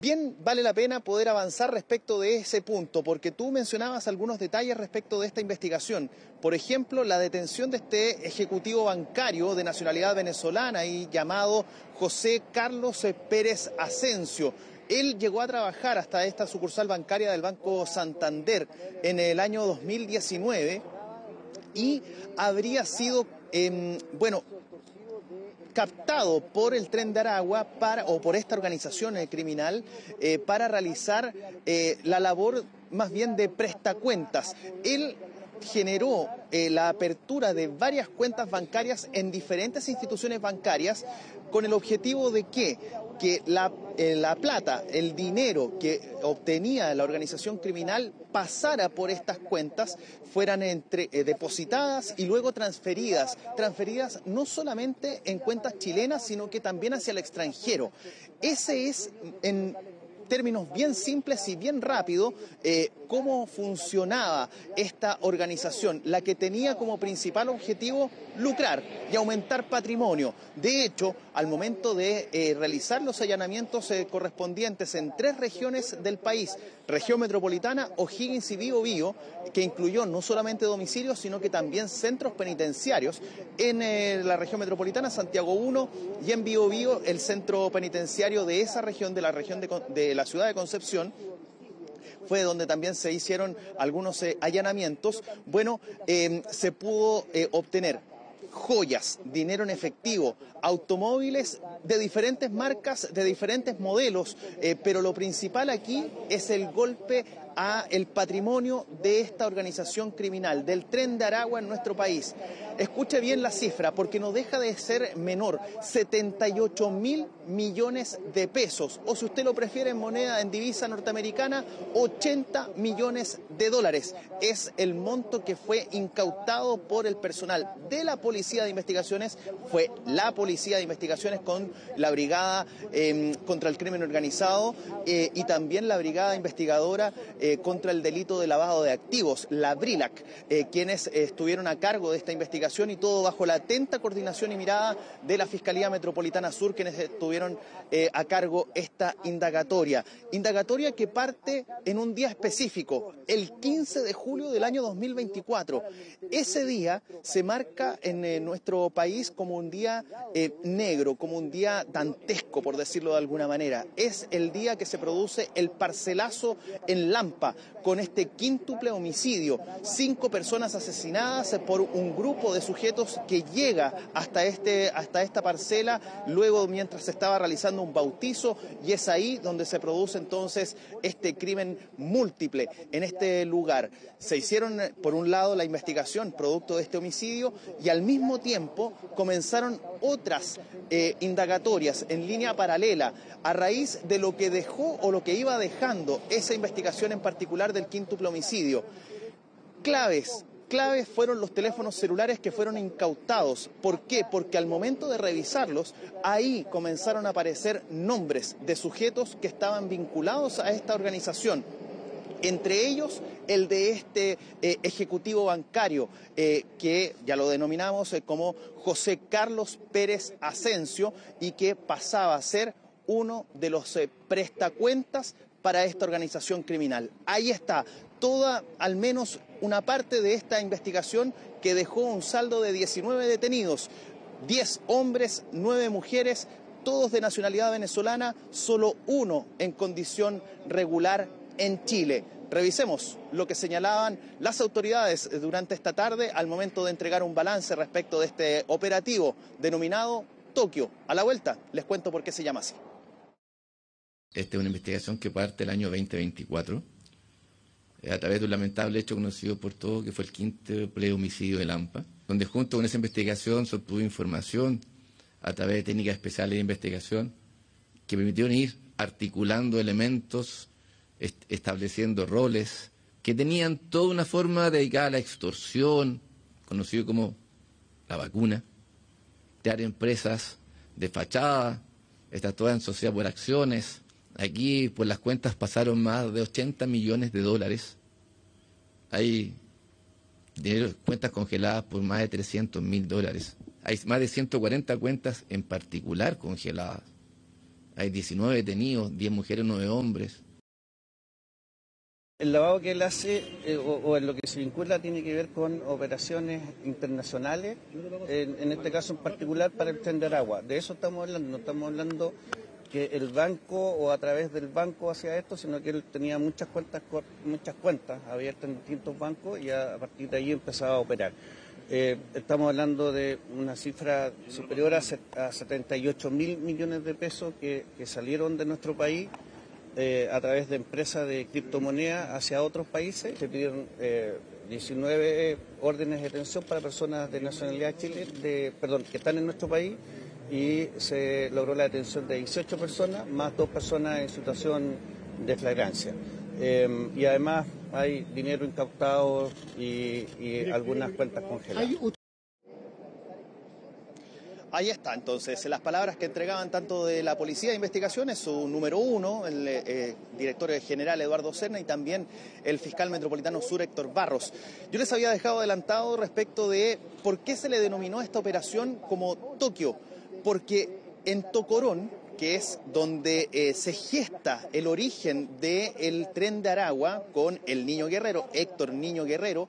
Bien, vale la pena poder avanzar respecto de ese punto, porque tú mencionabas algunos detalles respecto de esta investigación. Por ejemplo, la detención de este ejecutivo bancario de nacionalidad venezolana y llamado José Carlos Pérez Asensio. Él llegó a trabajar hasta esta sucursal bancaria del Banco Santander en el año 2019 y habría sido, captado por el Tren de Aragua o por esta organización criminal para realizar la labor más bien de prestacuentas. Él generó la apertura de varias cuentas bancarias en diferentes instituciones bancarias con el objetivo de que la plata, el dinero que obtenía la organización criminal pasara por estas cuentas, fueran depositadas y luego transferidas no solamente en cuentas chilenas, sino que también hacia el extranjero. Ese es, en términos bien simples y bien rápido, cómo funcionaba esta organización, la que tenía como principal objetivo lucrar y aumentar patrimonio. De hecho, al momento de realizar los allanamientos correspondientes en 3 regiones del país, región metropolitana, O'Higgins y Biobío, que incluyó no solamente domicilios, sino que también centros penitenciarios, en la región metropolitana, Santiago 1, y en Biobío, el centro penitenciario de esa región, de la ciudad de Concepción, fue donde también se hicieron algunos allanamientos. Se pudo obtener joyas, dinero en efectivo, automóviles de diferentes marcas, de diferentes modelos, pero lo principal aquí es el golpe a el patrimonio de esta organización criminal, del Tren de Aragua en nuestro país. Escuche bien la cifra, porque no deja de ser menor, 78.000 millones de pesos, o si usted lo prefiere en moneda, en divisa norteamericana, 80 millones de dólares. Es el monto que fue incautado por el personal de la Policía de Investigaciones, fue la Policía de Investigaciones con la Brigada contra el Crimen Organizado y también la Brigada Investigadora contra el delito de lavado de activos, la BRILAC, quienes estuvieron a cargo de esta investigación, y todo bajo la atenta coordinación y mirada de la Fiscalía Metropolitana Sur, quienes estuvieron a cargo esta indagatoria. Indagatoria que parte en un día específico, el 15 de julio del año 2024. Ese día se marca en nuestro país como un día negro, como un día dantesco, por decirlo de alguna manera. Es el día que se produce el parcelazo en Lampa, con este quíntuple homicidio. 5 personas asesinadas por un grupo de sujetos que llega hasta esta parcela, luego mientras se estaba realizando un bautizo, y es ahí donde se produce entonces este crimen múltiple en este lugar. Se hicieron, por un lado, la investigación producto de este homicidio, y al mismo tiempo comenzaron otras indagatorias en línea paralela a raíz de lo que dejó o lo que iba dejando esa investigación en particular del quíntuple homicidio. Claves fueron los teléfonos celulares que fueron incautados. ¿Por qué? Porque al momento de revisarlos, ahí comenzaron a aparecer nombres de sujetos que estaban vinculados a esta organización. Entre ellos, el de este ejecutivo bancario, que ya lo denominamos como José Carlos Pérez Asensio, y que pasaba a ser uno de los prestacuentas para esta organización criminal. Ahí está toda, al menos una parte de esta investigación, que dejó un saldo de 19 detenidos, 10 hombres, 9 mujeres, todos de nacionalidad venezolana, solo uno en condición regular en Chile. Revisemos lo que señalaban las autoridades durante esta tarde al momento de entregar un balance respecto de este operativo denominado Tokio. A la vuelta les cuento por qué se llama así. Esta es una investigación que parte del año 2024, a través de un lamentable hecho conocido por todos, que fue el quíntuple homicidio de Lampa, donde junto con esa investigación se obtuvo información a través de técnicas especiales de investigación que permitieron ir articulando elementos, estableciendo roles, que tenían toda una forma dedicada a la extorsión, conocido como la vacuna, crear empresas de fachada, estas todas en sociedad por acciones. Aquí, por las cuentas, pasaron más de 80 millones de dólares. Hay cuentas congeladas por más de 300.000 dólares. Hay más de 140 cuentas en particular congeladas. Hay 19 detenidos, 10 mujeres, 9 hombres. El lavado que él hace o en lo que se vincula tiene que ver con operaciones internacionales, en este caso en particular para el Tren de Aragua. De eso estamos hablando, no estamos hablando que el banco o a través del banco hacía esto, sino que él tenía muchas cuentas abiertas en distintos bancos y a partir de ahí empezaba a operar. Estamos hablando de una cifra superior a 78.000 millones de pesos que salieron de nuestro país a través de empresas de criptomonedas hacia otros países. Se pidieron 19 órdenes de detención para personas de nacionalidad que están en nuestro país, y se logró la detención de 18 personas, más 2 personas en situación de flagrancia. Y además hay dinero incautado y algunas cuentas congeladas. Ahí está, entonces, las palabras que entregaban tanto de la Policía de Investigaciones, su número 1, el director general Eduardo Serna, y también el fiscal metropolitano sur Héctor Barros. Yo les había dejado adelantado respecto de por qué se le denominó esta operación como Tokio, porque en Tocorón, que es donde se gesta el origen del Tren de Aragua con el Niño Guerrero, Héctor Niño Guerrero,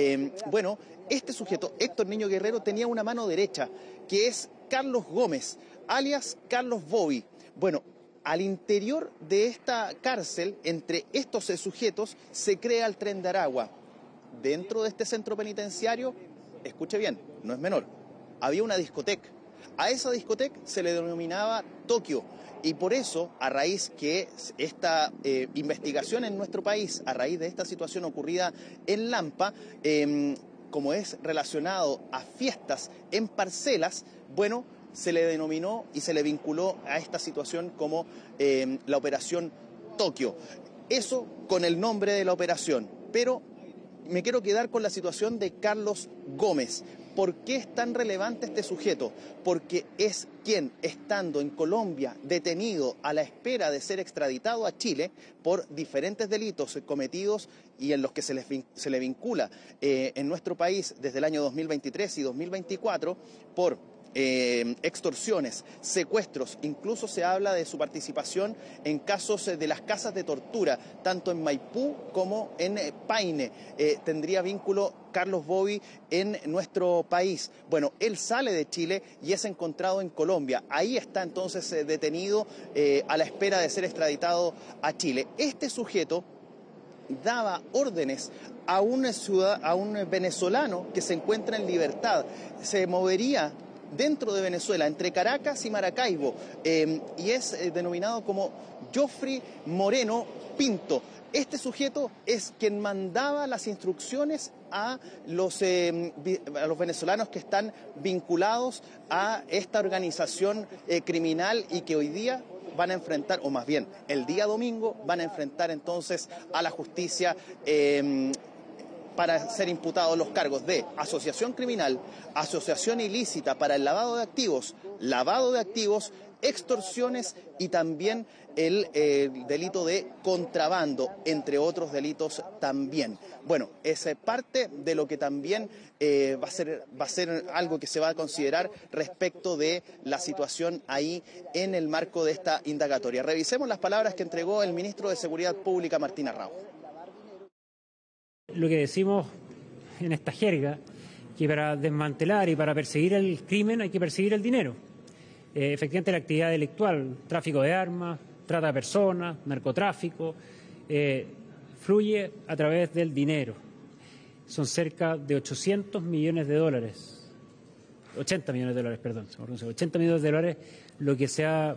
este sujeto, Héctor Niño Guerrero, tenía una mano derecha, que es Carlos Gómez, alias Carlos Bobby. Bueno, al interior de esta cárcel, entre estos sujetos, se crea el Tren de Aragua. Dentro de este centro penitenciario, escuche bien, no es menor, había una discoteca. A esa discoteca se le denominaba Tokio. Y por eso, a raíz que esta investigación en nuestro país, a raíz de esta situación ocurrida en Lampa, como es relacionado a fiestas en parcelas, bueno, se le denominó y se le vinculó a esta situación como la Operación Tokio. Eso con el nombre de la operación, pero me quiero quedar con la situación de Carlos Gómez. ¿Por qué es tan relevante este sujeto? Porque es quien, estando en Colombia, detenido a la espera de ser extraditado a Chile por diferentes delitos cometidos y en los que se le vincula en nuestro país desde el año 2023 y 2024 por extorsiones, secuestros, incluso se habla de su participación en casos de las casas de tortura, tanto en Maipú como en Paine. Tendría vínculo Carlos Bobby en nuestro país. Bueno, él sale de Chile y es encontrado en Colombia. Ahí está entonces detenido a la espera de ser extraditado a Chile. Este sujeto daba órdenes a un venezolano que se encuentra en libertad. Se movería dentro de Venezuela, entre Caracas y Maracaibo, y es denominado como Joffrey Moreno Pinto. Este sujeto es quien mandaba las instrucciones a los venezolanos que están vinculados a esta organización criminal y que hoy día van a enfrentar, o más bien el día domingo, van a enfrentar entonces a la justicia para ser imputados los cargos de asociación criminal, asociación ilícita para el lavado de activos, extorsiones y también el delito de contrabando, entre otros delitos también. Bueno, es parte de lo que también va a ser algo que se va a considerar respecto de la situación ahí en el marco de esta indagatoria. Revisemos las palabras que entregó el ministro de Seguridad Pública, Martín Arrau. Lo que decimos en esta jerga, que para desmantelar y para perseguir el crimen hay que perseguir el dinero. Efectivamente, la actividad delictual, tráfico de armas, trata de personas, narcotráfico, fluye a través del dinero. Son cerca de 800 millones de dólares, 80 millones de dólares, perdón, 80 millones de dólares lo que se ha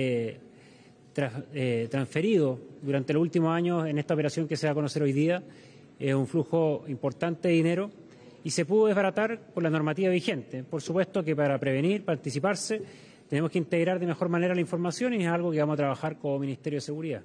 transferido durante los últimos años en esta operación que se va a conocer hoy día. Es un flujo importante de dinero y se pudo desbaratar por la normativa vigente. Por supuesto que para prevenir, para anticiparse, tenemos que integrar de mejor manera la información y es algo que vamos a trabajar como Ministerio de Seguridad.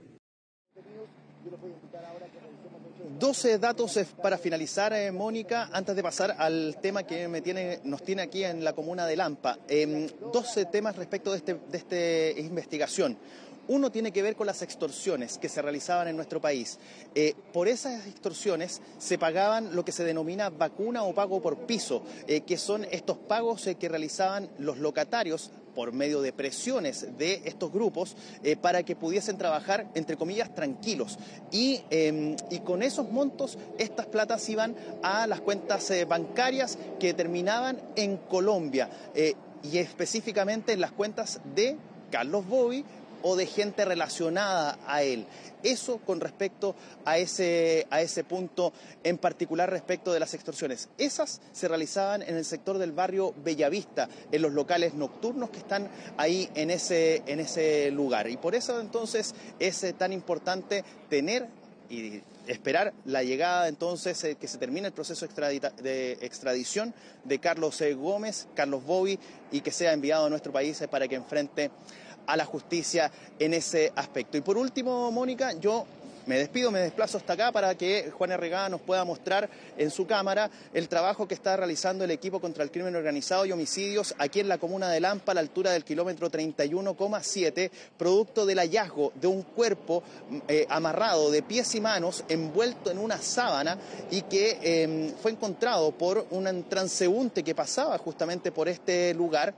12 datos para finalizar, Mónica, antes de pasar al tema que nos tiene aquí en la comuna de Lampa. 12 temas respecto de esta investigación. Uno tiene que ver con las extorsiones que se realizaban en nuestro país. Por esas extorsiones se pagaban lo que se denomina vacuna o pago por piso, que son estos pagos que realizaban los locatarios por medio de presiones de estos grupos para que pudiesen trabajar, entre comillas, tranquilos. Y con esos montos, estas platas iban a las cuentas bancarias que terminaban en Colombia y específicamente en las cuentas de Carlos Bobby o de gente relacionada a él. Eso con respecto a ese punto en particular respecto de las extorsiones. Esas se realizaban en el sector del barrio Bellavista, en los locales nocturnos que están ahí en ese lugar. Y por eso entonces es tan importante tener y esperar la llegada entonces que se termine el proceso de extradición de Carlos Gómez, Carlos Bobby, y que sea enviado a nuestro país para que enfrente a la justicia en ese aspecto. Y por último, Mónica, yo me despido, me desplazo hasta acá para que Juan Herregada nos pueda mostrar en su cámara el trabajo que está realizando el equipo contra el crimen organizado y homicidios aquí en la comuna de Lampa, a la altura del kilómetro 31,7, producto del hallazgo de un cuerpo amarrado de pies y manos, envuelto en una sábana y que fue encontrado por un transeúnte que pasaba justamente por este lugar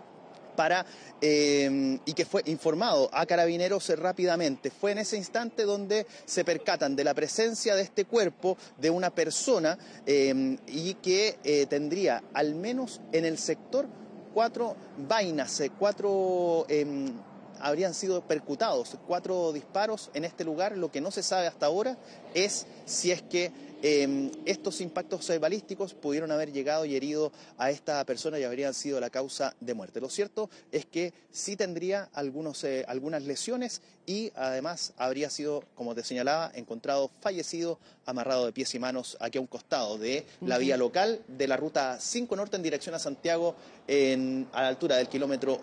y que fue informado a Carabineros rápidamente. Fue en ese instante donde se percatan de la presencia de este cuerpo de una persona y que tendría al menos en el sector 4 vainas, habrían sido percutados, 4 disparos en este lugar. Lo que no se sabe hasta ahora es si es que estos impactos balísticos pudieron haber llegado y herido a esta persona y habrían sido la causa de muerte. Lo cierto es que sí tendría algunas lesiones y además habría sido, como te señalaba, encontrado fallecido, amarrado de pies y manos aquí a un costado de la vía local de la ruta 5 Norte en dirección a Santiago, a la altura del kilómetro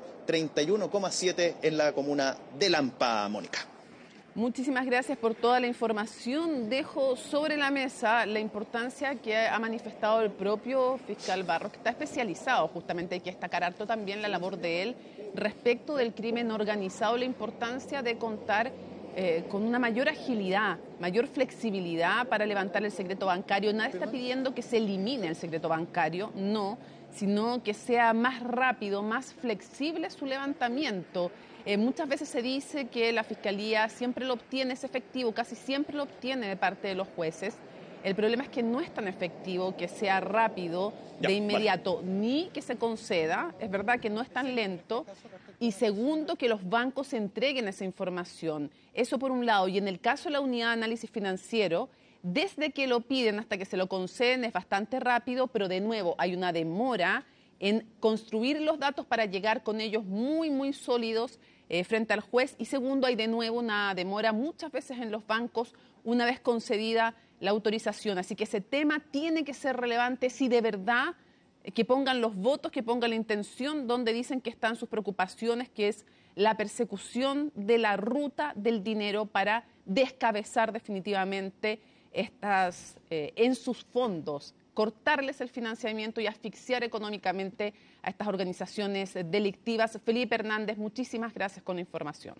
31,7 en la comuna de Lampa, Mónica. Muchísimas gracias por toda la información. Dejo sobre la mesa la importancia que ha manifestado el propio fiscal Barros, que está especializado, justamente hay que destacar harto también la labor de él respecto del crimen organizado, la importancia de contar con una mayor agilidad, mayor flexibilidad para levantar el secreto bancario. Nadie está pidiendo que se elimine el secreto bancario, no, sino que sea más rápido, más flexible su levantamiento. Muchas veces se dice que la Fiscalía siempre lo obtiene, es efectivo, casi siempre lo obtiene de parte de los jueces. El problema es que no es tan efectivo, que sea rápido, de inmediato, ni que se conceda, es verdad que no es tan lento, y segundo, que los bancos entreguen esa información. Eso por un lado, y en el caso de la unidad de análisis financiero, desde que lo piden hasta que se lo conceden es bastante rápido, pero de nuevo hay una demora en construir los datos para llegar con ellos muy sólidos frente al juez. Y segundo, hay de nuevo una demora muchas veces en los bancos una vez concedida la autorización. Así que ese tema tiene que ser relevante si de verdad que pongan los votos, que pongan la intención donde dicen que están sus preocupaciones, que es la persecución de la ruta del dinero para descabezar definitivamente estas en sus fondos, cortarles el financiamiento y asfixiar económicamente a estas organizaciones delictivas. Felipe Hernández, muchísimas gracias con la información.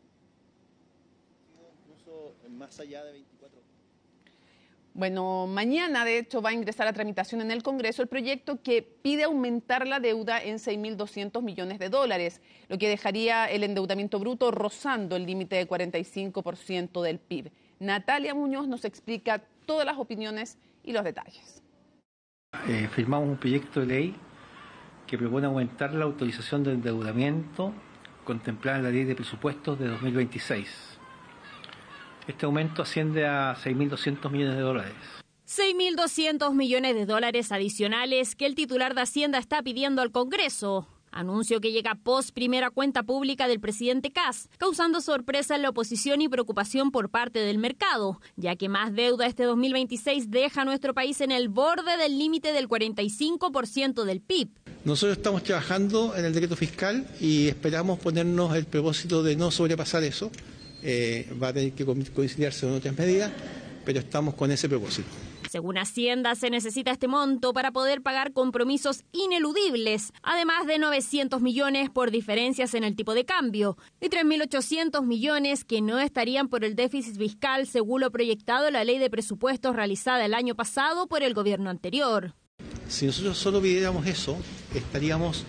Incluso más allá de 24. Bueno, mañana de hecho va a ingresar a tramitación en el Congreso el proyecto que pide aumentar la deuda en 6.200 millones de dólares, lo que dejaría el endeudamiento bruto rozando el límite de 45% del PIB. Natalia Muñoz nos explica todas las opiniones y los detalles. Firmamos un proyecto de ley que propone aumentar la autorización de endeudamiento contemplada en la Ley de Presupuestos de 2026. Este aumento asciende a 6.200 millones de dólares. 6.200 millones de dólares adicionales que el titular de Hacienda está pidiendo al Congreso. Anuncio que llega post primera cuenta pública del presidente Kast, causando sorpresa en la oposición y preocupación por parte del mercado, ya que más deuda este 2026 deja a nuestro país en el borde del límite del 45% del PIB. Nosotros estamos trabajando en el decreto fiscal y esperamos ponernos el propósito de no sobrepasar eso. Va a tener que coincidirse con otras medidas, pero estamos con ese propósito. Según Hacienda, se necesita este monto para poder pagar compromisos ineludibles, además de 900 millones por diferencias en el tipo de cambio y 3.800 millones que no estarían por el déficit fiscal según lo proyectado en la ley de presupuestos realizada el año pasado por el gobierno anterior. Si nosotros solo pidiéramos eso, estaríamos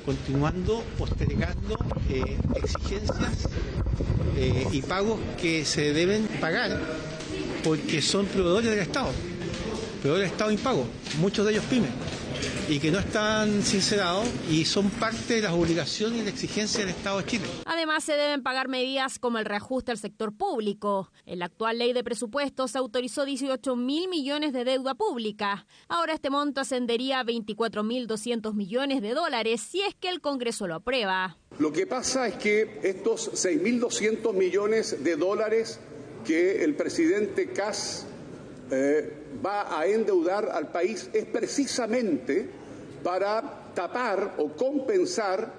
continuando postergando exigencias y pagos que se deben pagar porque son proveedores del Estado impagos, muchos de ellos pymes, y que no están sincerados y son parte de las obligaciones y de exigencias del Estado de Chile. Además, se deben pagar medidas como el reajuste al sector público. En la actual ley de presupuestos se autorizó 18.000 millones de deuda pública. Ahora este monto ascendería a 24.200 millones de dólares si es que el Congreso lo aprueba. Lo que pasa es que estos 6.200 millones de dólares que el presidente Kast va a endeudar al país es precisamente para tapar o compensar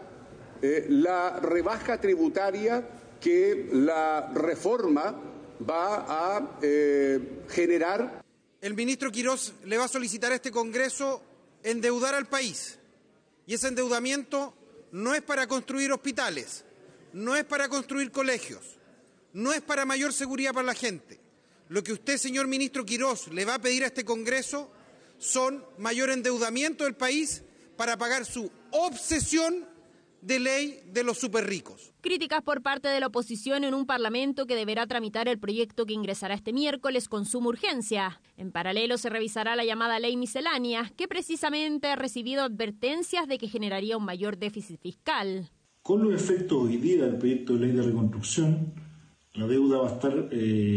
la rebaja tributaria que la reforma va a generar. El ministro Quirós le va a solicitar a este Congreso endeudar al país, y ese endeudamiento no es para construir hospitales, no es para construir colegios, no es para mayor seguridad para la gente. Lo que usted, señor ministro Quirós, le va a pedir a este Congreso son mayor endeudamiento del país para pagar su obsesión de ley de los superricos. Críticas por parte de la oposición en un parlamento que deberá tramitar el proyecto que ingresará este miércoles con suma urgencia. En paralelo se revisará la llamada ley miscelánea, que precisamente ha recibido advertencias de que generaría un mayor déficit fiscal. Con los efectos hoy día del proyecto de ley de reconstrucción, la deuda va a estar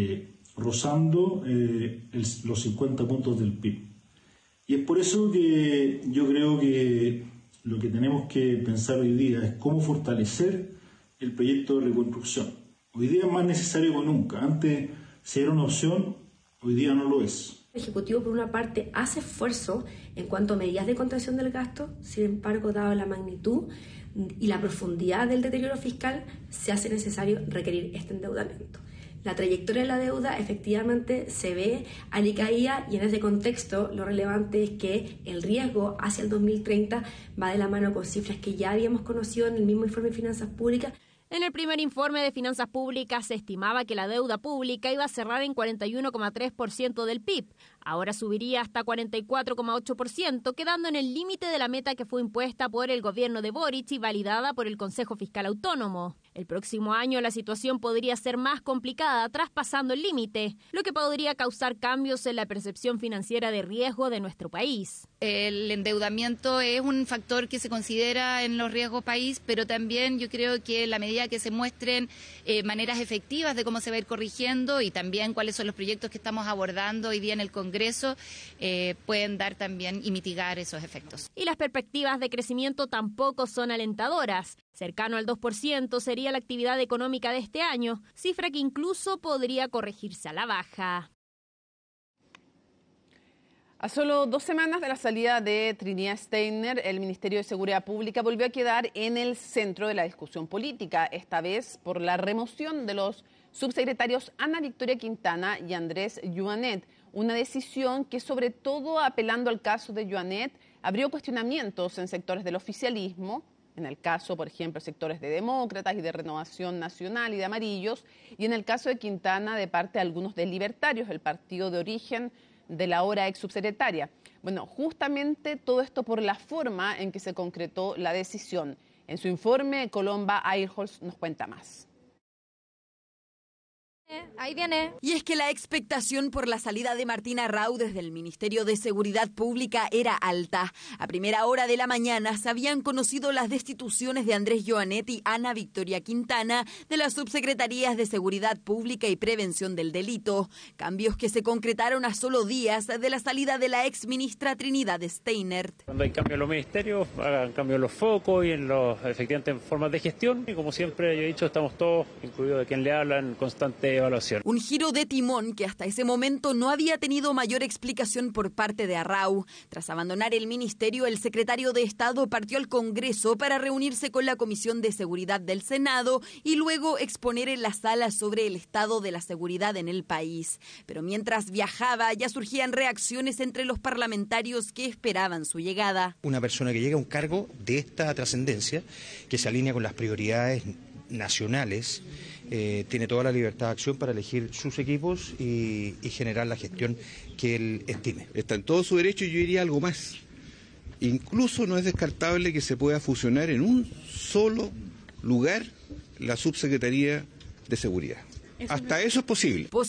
rozando los 50 puntos del PIB. Y es por eso que yo creo que lo que tenemos que pensar hoy día es cómo fortalecer el proyecto de reconstrucción. Hoy día es más necesario que nunca. Antes, si era una opción, hoy día no lo es. El Ejecutivo, por una parte, hace esfuerzo en cuanto a medidas de contención del gasto. Sin embargo, dado la magnitud y la profundidad del deterioro fiscal, se hace necesario requerir este endeudamiento. La trayectoria de la deuda efectivamente se ve alicaída, y en ese contexto lo relevante es que el riesgo hacia el 2030 va de la mano con cifras que ya habíamos conocido en el mismo informe de finanzas públicas. En el primer informe de finanzas públicas se estimaba que la deuda pública iba a cerrar en 41,3% del PIB. Ahora subiría hasta 44,8%, quedando en el límite de la meta que fue impuesta por el gobierno de Boric y validada por el Consejo Fiscal Autónomo. El próximo año la situación podría ser más complicada, traspasando el límite, lo que podría causar cambios en la percepción financiera de riesgo de nuestro país. El endeudamiento es un factor que se considera en los riesgos país, pero también yo creo que la medida que se muestren maneras efectivas de cómo se va a ir corrigiendo y también cuáles son los proyectos que estamos abordando hoy día en el Congreso pueden dar también y mitigar esos efectos. Y las perspectivas de crecimiento tampoco son alentadoras. Cercano al 2% sería la actividad económica de este año, cifra que incluso podría corregirse a la baja. A solo 2 semanas de la salida de Trinidad Steiner, el Ministerio de Seguridad Pública volvió a quedar en el centro de la discusión política, esta vez por la remoción de los subsecretarios Ana Victoria Quintana y Andrés Yuanet, una decisión que, sobre todo apelando al caso de Yuanet, abrió cuestionamientos en sectores del oficialismo, en el caso, por ejemplo, sectores de demócratas y de Renovación Nacional y de Amarillos, y en el caso de Quintana de parte de algunos de Libertarios, el partido de origen de la ahora ex subsecretaria. Bueno, justamente todo esto por la forma en que se concretó la decisión. En su informe, Colomba Airholz nos cuenta más. Ahí viene. Y es que la expectación por la salida de Martina Rau desde el Ministerio de Seguridad Pública era alta. A primera hora de la mañana se habían conocido las destituciones de Andrés Yuanet y Ana Victoria Quintana de las subsecretarías de Seguridad Pública y Prevención del Delito. Cambios que se concretaron a solo días de la salida de la exministra Trinidad Steiner. Cuando hay cambio en los ministerios, hagan cambio en los focos y en los efectivamente en formas de gestión. Y como siempre yo he dicho, estamos todos, incluido de quien le habla, en constante evaluación. Un giro de timón que hasta ese momento no había tenido mayor explicación por parte de Arrau. Tras abandonar el ministerio, el secretario de Estado partió al Congreso para reunirse con la Comisión de Seguridad del Senado y luego exponer en la sala sobre el estado de la seguridad en el país. Pero mientras viajaba ya surgían reacciones entre los parlamentarios que esperaban su llegada. Una persona que llega a un cargo de esta trascendencia, que se alinea con las prioridades nacionales, tiene toda la libertad de acción para elegir sus equipos y generar la gestión que él estime. Está en todo su derecho y yo diría algo más. Incluso no es descartable que se pueda fusionar en un solo lugar la Subsecretaría de Seguridad. Hasta eso es posible.